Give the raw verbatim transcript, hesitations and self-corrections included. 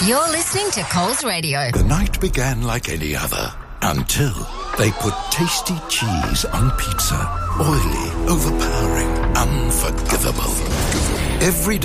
You're listening to Coles Radio. The night began like any other until they put tasty cheese on pizza. Oily, overpowering, unforgivable. Every day